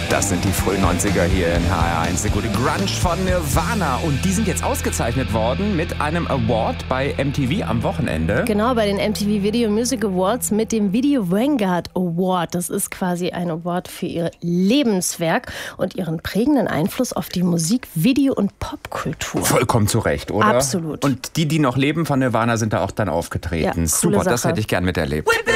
Das sind die frühen 90er hier in HR1. Der gute Grunge von Nirvana. Und die sind jetzt ausgezeichnet worden mit einem Award bei MTV am Wochenende. Genau, bei den MTV Video Music Awards mit dem Video Vanguard Award. Das ist quasi ein Award für ihr Lebenswerk und ihren prägenden Einfluss auf die Musik-, Video- und Popkultur. Vollkommen zu Recht, oder? Absolut. Und die noch leben von Nirvana, sind da auch dann aufgetreten. Ja, super, Sache. Das hätte ich gern miterlebt.